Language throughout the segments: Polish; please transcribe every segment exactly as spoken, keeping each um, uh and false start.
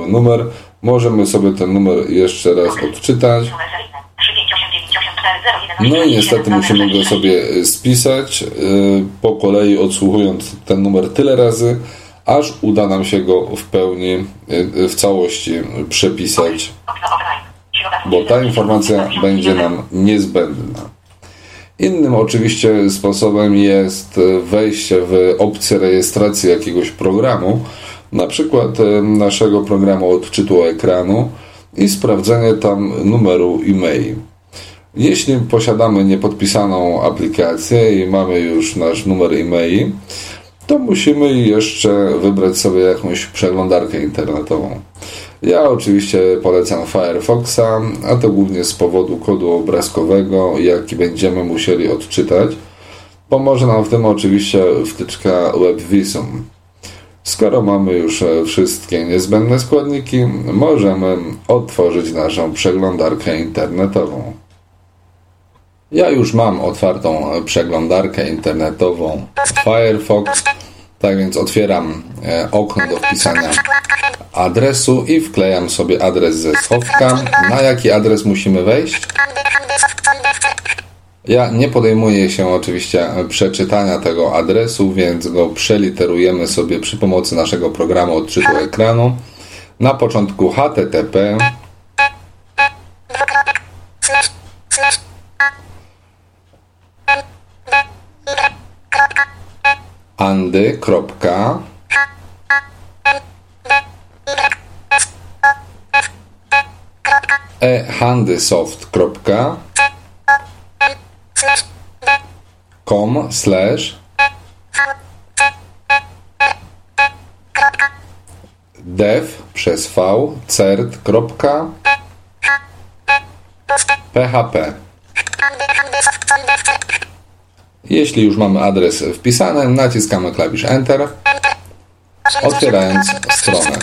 nowy numer. Możemy sobie ten numer jeszcze raz odczytać. No i niestety musimy go sobie spisać, po kolei odsłuchując ten numer tyle razy, aż uda nam się go w pełni, w całości przepisać, bo ta informacja będzie nam niezbędna. Innym oczywiście sposobem jest wejście w opcję rejestracji jakiegoś programu, na przykład naszego programu odczytu ekranu i sprawdzenie tam numeru e-mail. Jeśli posiadamy niepodpisaną aplikację i mamy już nasz numer e-mail, to musimy jeszcze wybrać sobie jakąś przeglądarkę internetową. Ja oczywiście polecam Firefoxa, a to głównie z powodu kodu obrazkowego, jaki będziemy musieli odczytać. Pomoże nam w tym oczywiście wtyczka WebVisum. Skoro mamy już wszystkie niezbędne składniki, możemy otworzyć naszą przeglądarkę internetową. Ja już mam otwartą przeglądarkę internetową Firefox, tak więc otwieram okno do wpisania adresu i wklejam sobie adres ze schowka. Na jaki adres musimy wejść? Ja nie podejmuję się oczywiście przeczytania tego adresu, więc go przeliterujemy sobie przy pomocy naszego programu odczytu ekranu. Na początku H T T P andy. e handysoft kropka com slash dev przez v cert kropka p h p. Jeśli już mamy adres wpisany, naciskamy klawisz Enter, otwierając stronę.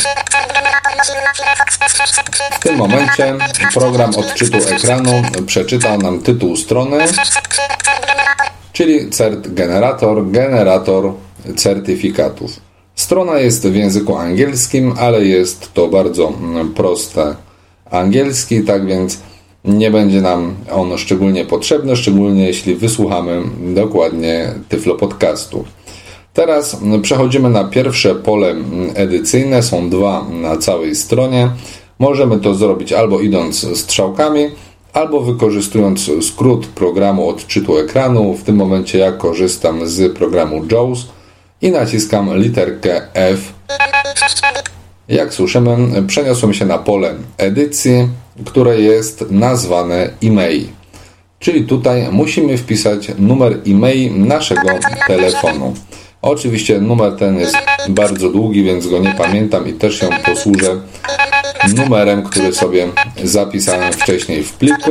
W tym momencie program odczytu ekranu przeczytał nam tytuł strony, czyli cert generator, generator certyfikatów. Strona jest w języku angielskim, ale jest to bardzo proste angielski, tak więc nie będzie nam on szczególnie potrzebny, szczególnie jeśli wysłuchamy dokładnie Tyflo Podcastu. Teraz przechodzimy na pierwsze pole edycyjne, są dwa na całej stronie. Możemy to zrobić albo idąc strzałkami, albo wykorzystując skrót programu odczytu ekranu. W tym momencie ja korzystam z programu JAWS i naciskam literkę F. Jak słyszymy, przeniosłem się na pole edycji, które jest nazwane e-mail. Czyli tutaj musimy wpisać numer e-mail naszego telefonu. Oczywiście numer ten jest bardzo długi, więc go nie pamiętam i też się posłużę numerem, który sobie zapisałem wcześniej w pliku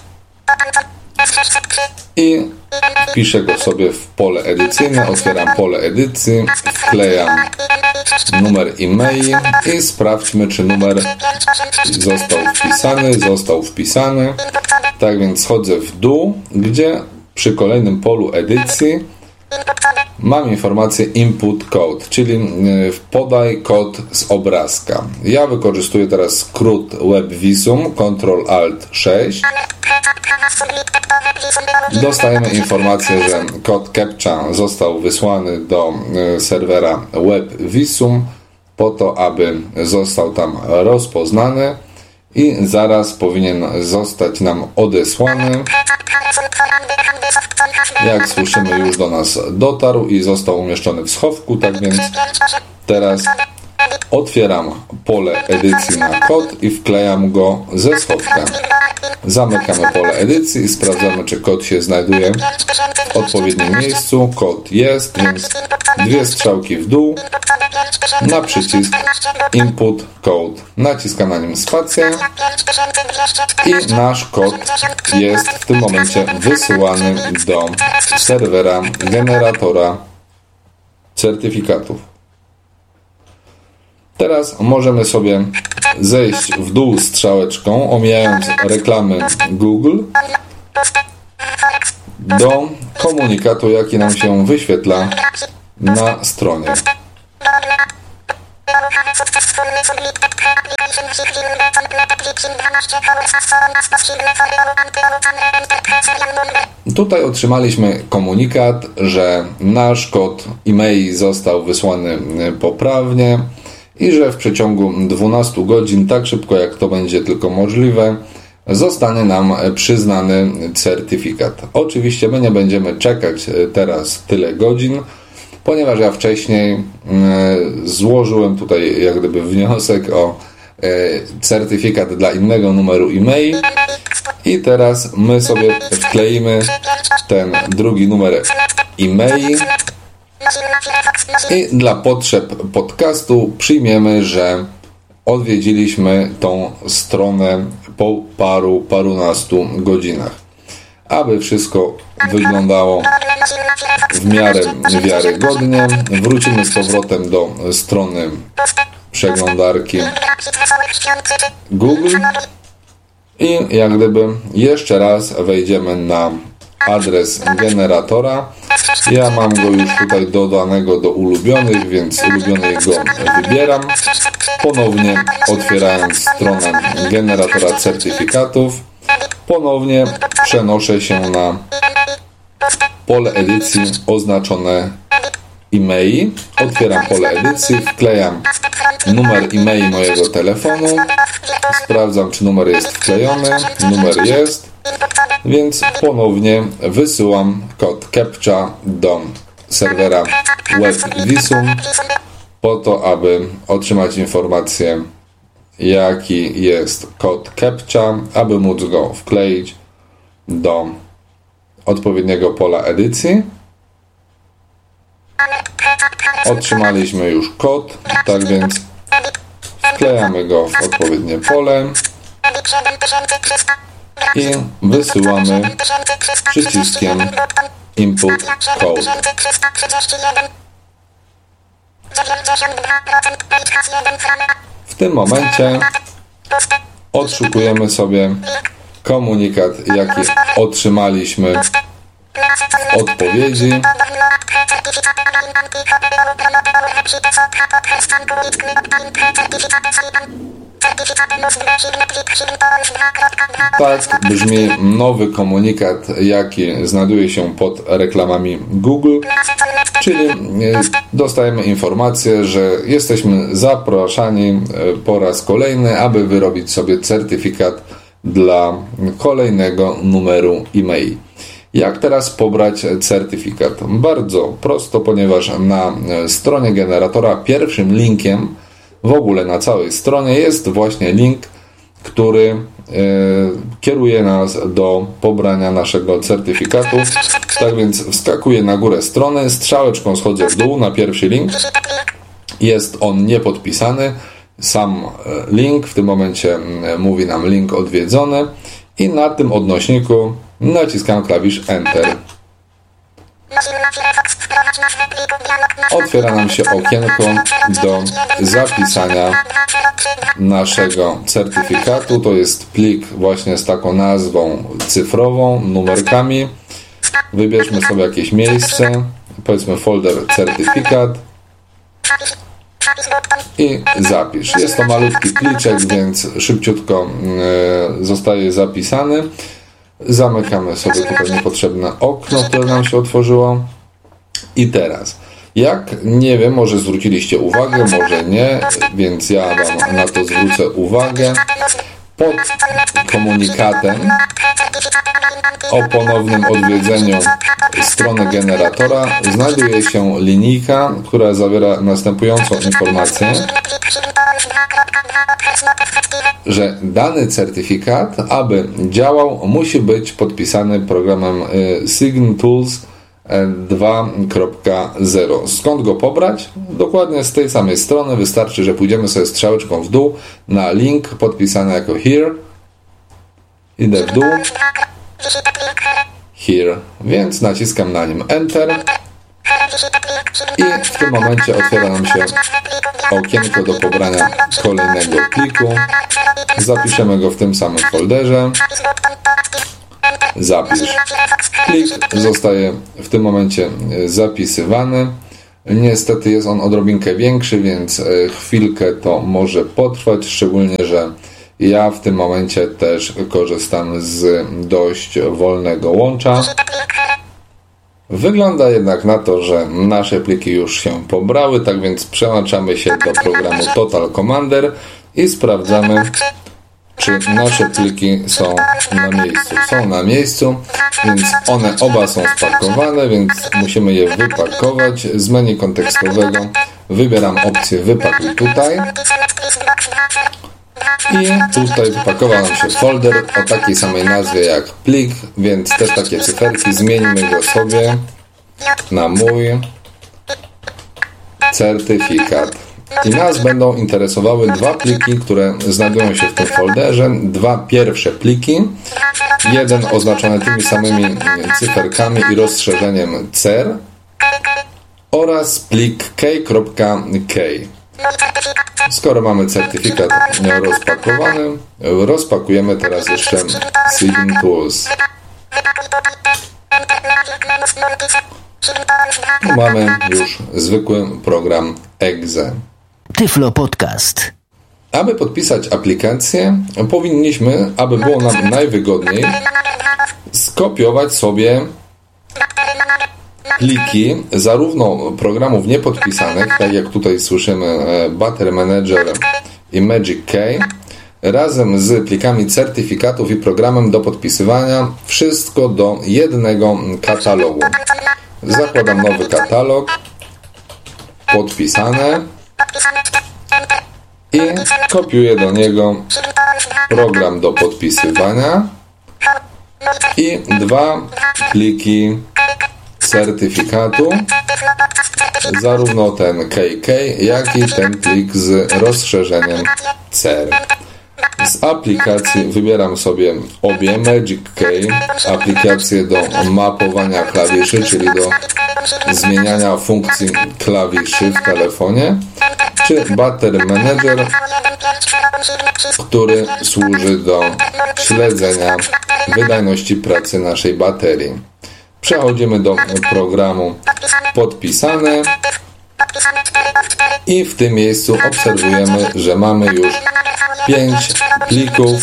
i wpiszę go sobie w pole edycyjne, otwieram pole edycji, wklejam numer e-mail i sprawdźmy, czy numer został wpisany, został wpisany. Tak więc schodzę w dół, gdzie przy kolejnym polu edycji mam informację input code, czyli podaj kod z obrazka. Ja wykorzystuję teraz skrót WebVisum, kontrol alt sześć. Dostajemy informację, że kod CAPTCHA został wysłany do serwera WebVisum po to, aby został tam rozpoznany i zaraz powinien zostać nam odesłany. Jak słyszymy, już do nas dotarł i został umieszczony w schowku, tak więc teraz otwieram pole edycji na kod i wklejam go ze schowka. Zamykamy pole edycji i sprawdzamy, czy kod się znajduje w odpowiednim miejscu. Kod jest, więc dwie strzałki w dół na przycisk Input Code. Naciskam na nim spację i nasz kod jest w tym momencie wysyłany do serwera generatora certyfikatów. Teraz możemy sobie zejść w dół strzałeczką, omijając reklamy Google, do komunikatu, jaki nam się wyświetla na stronie. Tutaj otrzymaliśmy komunikat, że nasz kod e-mail został wysłany poprawnie i że w przeciągu dwunastu godzin, tak szybko jak to będzie tylko możliwe, zostanie nam przyznany certyfikat. Oczywiście my nie będziemy czekać teraz tyle godzin, ponieważ ja wcześniej złożyłem tutaj jak gdyby wniosek o certyfikat dla innego numeru e-mail i teraz my sobie wkleimy ten drugi numer e-mail i dla potrzeb podcastu przyjmiemy, że odwiedziliśmy tą stronę po paru, parunastu godzinach. Aby wszystko wyglądało w miarę wiarygodnie, wrócimy z powrotem do strony przeglądarki Google i jak gdyby jeszcze raz wejdziemy na adres generatora. Ja mam go już tutaj dodanego do ulubionych, więc ulubionych go wybieram. Ponownie otwierając stronę generatora certyfikatów, ponownie przenoszę się na pole edycji oznaczone e-mail. Otwieram pole edycji, wklejam numer e-mail mojego telefonu, sprawdzam, czy numer jest wklejony, numer jest, więc ponownie wysyłam kod captcha do serwera WebVisum po to, aby otrzymać informację, jaki jest kod captcha, aby móc go wkleić do odpowiedniego pola edycji. Otrzymaliśmy już kod, tak więc wklejamy go w odpowiednie pole i wysyłamy przyciskiem Input Code. W tym momencie odszukujemy sobie komunikat, jaki otrzymaliśmy w odpowiedzi. Tak brzmi nowy komunikat, jaki znajduje się pod reklamami Google, czyli dostajemy informację, że jesteśmy zapraszani po raz kolejny, aby wyrobić sobie certyfikat dla kolejnego numeru e-mail. Jak teraz pobrać certyfikat? Bardzo prosto, ponieważ na stronie generatora pierwszym linkiem w ogóle na całej stronie jest właśnie link, który e, kieruje nas do pobrania naszego certyfikatu. Tak więc wskakuję na górę strony, strzałeczką schodzę w dół na pierwszy link. Jest on niepodpisany. Sam link w tym momencie mówi nam link odwiedzony i na tym odnośniku naciskam klawisz Enter. Otwiera nam się okienko do zapisania naszego certyfikatu. To jest plik właśnie z taką nazwą cyfrową, numerkami. Wybierzmy sobie jakieś miejsce, powiedzmy folder certyfikat i zapisz. Jest to malutki pliczek, więc szybciutko zostaje zapisany. Zamykamy sobie tutaj niepotrzebne okno, które nam się otworzyło. I teraz, jak nie wiem, może zwróciliście uwagę, może nie, więc ja Wam na to zwrócę uwagę. Pod komunikatem o ponownym odwiedzeniu strony generatora znajduje się linijka, która zawiera następującą informację, że dany certyfikat, aby działał, musi być podpisany programem SignTools dwa kropka zero. Skąd go pobrać? Dokładnie z tej samej strony. Wystarczy, że pójdziemy sobie strzałeczką w dół na link podpisany jako here. Idę w dół. Here. Więc naciskam na nim Enter. I w tym momencie otwiera nam się okienko do pobrania kolejnego pliku. Zapiszemy go w tym samym folderze. Zapisz. Plik zostaje w tym momencie zapisywany. Niestety jest on odrobinkę większy, więc chwilkę to może potrwać, szczególnie, że ja w tym momencie też korzystam z dość wolnego łącza. Wygląda jednak na to, że nasze pliki już się pobrały, tak więc przełączamy się do programu Total Commander i sprawdzamy, czy nasze pliki są na miejscu. Są na miejscu, więc one oba są spakowane, więc musimy je wypakować. Z menu kontekstowego wybieram opcję wypakuj tutaj. I tutaj wypakował nam się folder o takiej samej nazwie jak plik, więc też takie cyferki. Zmieńmy go sobie na mój certyfikat. I nas będą interesowały dwa pliki, które znajdują się w tym folderze. Dwa pierwsze pliki. Jeden oznaczony tymi samymi cyferkami i rozszerzeniem cer oraz plik k.k. Skoro mamy certyfikat rozpakowany, rozpakujemy teraz jeszcze Sign Tools. Mamy już zwykły program Exe. Tyflo Podcast. Aby podpisać aplikację, powinniśmy, aby było nam najwygodniej, skopiować sobie pliki zarówno programów niepodpisanych, tak jak tutaj słyszymy Battery Manager i Magic Key, razem z plikami certyfikatów i programem do podpisywania, wszystko do jednego katalogu. Zakładam nowy katalog, podpisane i kopiuję do niego program do podpisywania i dwa pliki certyfikatu, zarówno ten K K, jak i ten plik z rozszerzeniem cer. Z aplikacji wybieram sobie obie Magic Key, aplikację do mapowania klawiszy, czyli do zmieniania funkcji klawiszy w telefonie, czy Battery Manager, który służy do śledzenia wydajności pracy naszej baterii. Przechodzimy do programu podpisane i w tym miejscu obserwujemy, że mamy już pięć plików,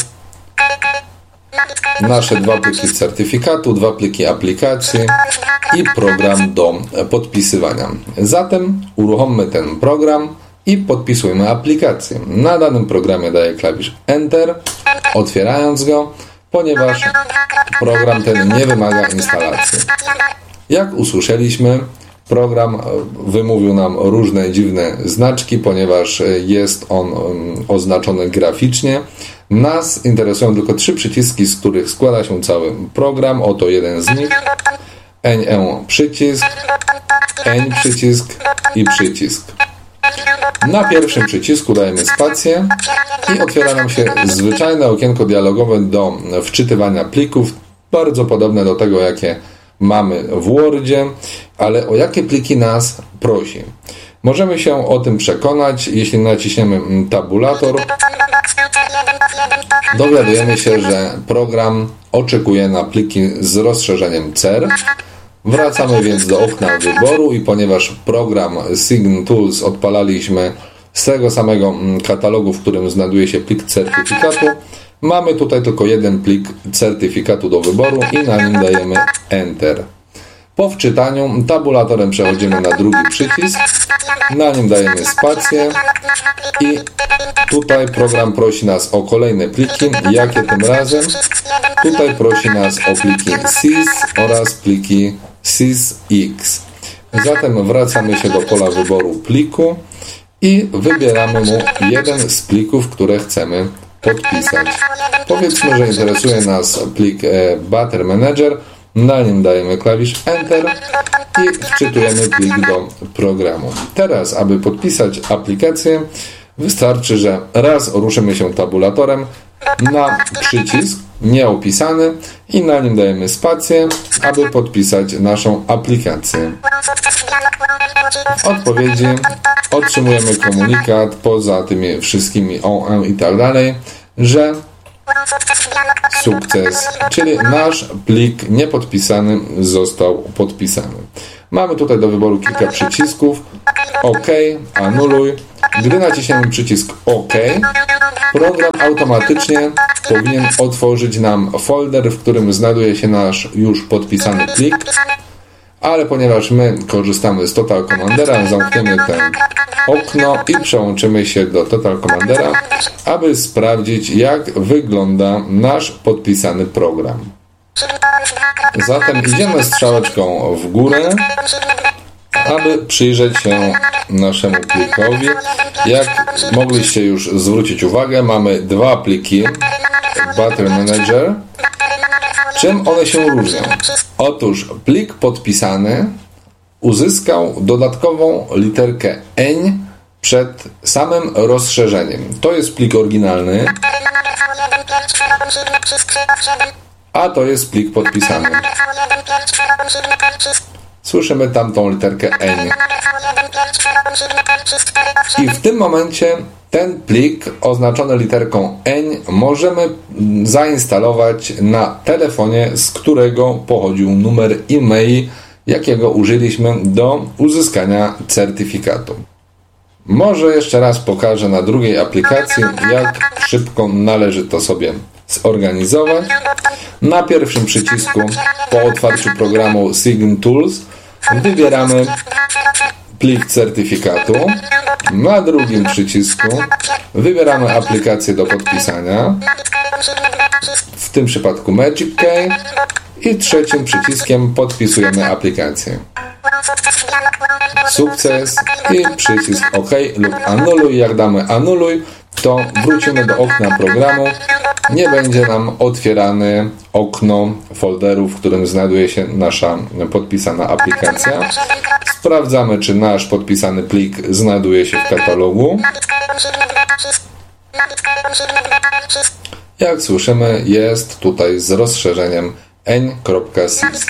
nasze dwa pliki certyfikatu, dwa pliki aplikacji i program do podpisywania. Zatem uruchommy ten program i podpisujmy aplikację. Na danym programie daję klawisz Enter, otwierając go, ponieważ program ten nie wymaga instalacji. Jak usłyszeliśmy, program wymówił nam różne dziwne znaczki, ponieważ jest on oznaczony graficznie. Nas interesują tylko trzy przyciski, z których składa się cały program. Oto jeden z nich. N E przycisk, N przycisk i przycisk. Na pierwszym przycisku dajemy spację i otwiera nam się zwyczajne okienko dialogowe do wczytywania plików, bardzo podobne do tego, jakie mamy w Wordzie, ale o jakie pliki nas prosi. Możemy się o tym przekonać, jeśli naciśniemy tabulator. Dowiadujemy się, że program oczekuje na pliki z rozszerzeniem cer. Wracamy więc do okna wyboru i ponieważ program Sign Tools odpalaliśmy z tego samego katalogu, w którym znajduje się plik certyfikatu, mamy tutaj tylko jeden plik certyfikatu do wyboru i na nim dajemy Enter. Po wczytaniu tabulatorem przechodzimy na drugi przycisk, na nim dajemy spację i tutaj program prosi nas o kolejne pliki. Jakie tym razem? Tutaj prosi nas o pliki S I S oraz pliki S I S X. Zatem wracamy się do pola wyboru pliku i wybieramy mu jeden z plików, które chcemy podpisać. Powiedzmy, że interesuje nas plik e, Battery Manager. Na nim dajemy klawisz Enter i wczytujemy plik do programu. Teraz, aby podpisać aplikację, wystarczy, że raz ruszymy się tabulatorem na przycisk nieopisany i na nim dajemy spację, aby podpisać naszą aplikację. W odpowiedzi otrzymujemy komunikat, poza tymi wszystkimi O M i tak dalej, że sukces, czyli nasz plik niepodpisany został podpisany. Mamy tutaj do wyboru kilka przycisków. OK, anuluj. Gdy naciśniemy przycisk OK, program automatycznie powinien otworzyć nam folder, w którym znajduje się nasz już podpisany plik, ale ponieważ my korzystamy z Total Commandera, zamkniemy to okno i przełączymy się do Total Commandera, aby sprawdzić, jak wygląda nasz podpisany program. Zatem idziemy strzałeczką w górę, aby przyjrzeć się naszemu plikowi. Jak mogliście już zwrócić uwagę, mamy dwa pliki Battery Manager. Czym one się różnią? Otóż plik podpisany uzyskał dodatkową literkę N przed samym rozszerzeniem. To jest plik oryginalny, a to jest plik podpisany. Słyszymy tamtą literkę N. I w tym momencie ten plik oznaczony literką N możemy zainstalować na telefonie, z którego pochodził numer e-mail, jakiego użyliśmy do uzyskania certyfikatu. Może jeszcze raz pokażę na drugiej aplikacji, jak szybko należy to sobie zorganizować. Na pierwszym przycisku po otwarciu programu Sign Tools wybieramy plik certyfikatu. Na drugim przycisku wybieramy aplikację do podpisania, w tym przypadku Magic Key, i trzecim przyciskiem podpisujemy aplikację. Sukces i przycisk OK lub anuluj. Jak damy anuluj, to wrócimy do okna programu. Nie będzie nam otwierane okno folderu, w którym znajduje się nasza podpisana aplikacja. Sprawdzamy, czy nasz podpisany plik znajduje się w katalogu. Jak słyszymy, jest tutaj z rozszerzeniem n.sys.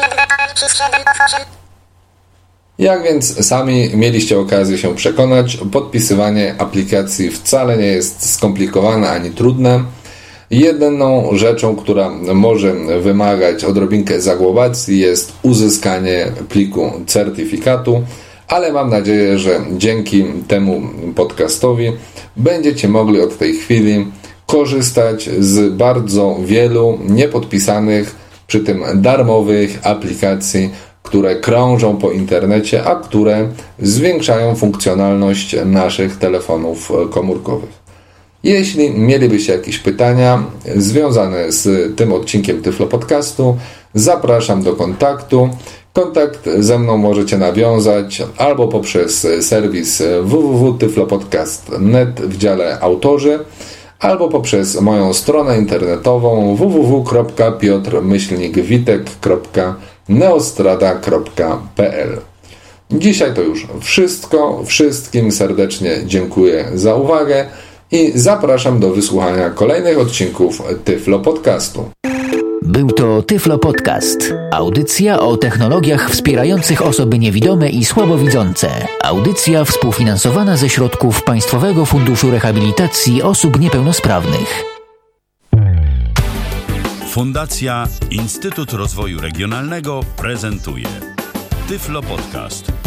Jak więc sami mieliście okazję się przekonać, podpisywanie aplikacji wcale nie jest skomplikowane ani trudne. Jedyną rzeczą, która może wymagać odrobinkę zagłobacji, jest uzyskanie pliku certyfikatu, ale mam nadzieję, że dzięki temu podcastowi będziecie mogli od tej chwili korzystać z bardzo wielu niepodpisanych, przy tym darmowych aplikacji, które krążą po internecie, a które zwiększają funkcjonalność naszych telefonów komórkowych. Jeśli mielibyście jakieś pytania związane z tym odcinkiem Tyflo Podcastu, zapraszam do kontaktu. Kontakt ze mną możecie nawiązać albo poprzez serwis w w w kropka tyflopodcast kropka net w dziale autorzy, albo poprzez moją stronę internetową w w w kropka piotr myślnik witek kropka neostrada kropka p l. Dzisiaj to już wszystko. Wszystkim serdecznie dziękuję za uwagę i zapraszam do wysłuchania kolejnych odcinków Tyflo Podcastu. Był to Tyflo Podcast. Audycja o technologiach wspierających osoby niewidome i słabowidzące. Audycja współfinansowana ze środków Państwowego Funduszu Rehabilitacji Osób Niepełnosprawnych. Fundacja Instytut Rozwoju Regionalnego prezentuje Tyflo Podcast.